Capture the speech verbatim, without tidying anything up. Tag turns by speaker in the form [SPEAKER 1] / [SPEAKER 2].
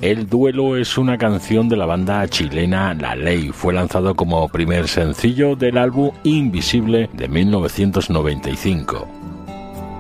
[SPEAKER 1] El Duelo es una canción de la banda chilena La Ley. Fue lanzado como primer sencillo del álbum Invisible de mil novecientos noventa y cinco.